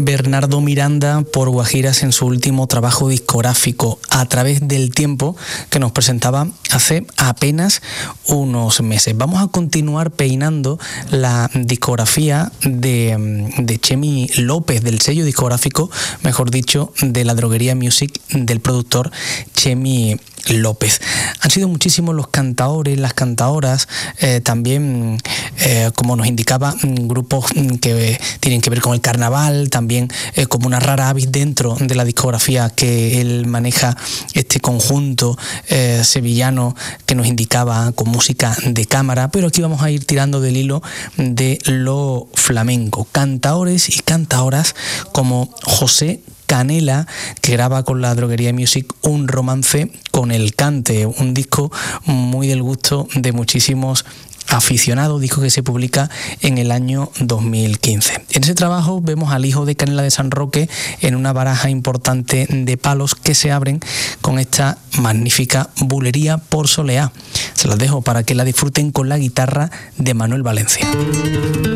Bernardo Miranda por Guajiras en su último trabajo discográfico, A través del tiempo, que nos presentaba hace apenas unos meses. Vamos a continuar peinando la discografía de Chemi López, del sello discográfico, mejor dicho, de la Droguería Music, del productor Chemi López. Han sido muchísimos los cantaores, las cantaoras, también, como nos indicaba, grupos que tienen que ver con el carnaval, también como una rara avis dentro de la discografía que él maneja, este conjunto sevillano que nos indicaba con música de cámara, pero aquí vamos a ir tirando del hilo de lo flamenco. Cantaores y cantaoras como José Canela, que graba con la Droguería Music Un romance con el cante, un disco muy del gusto de muchísimos aficionados, disco que se publica en el año 2015. En ese trabajo vemos al hijo de Canela de San Roque en una baraja importante de palos que se abren con esta magnífica bulería por soleá. Se las dejo para que la disfruten con la guitarra de Manuel Valencia.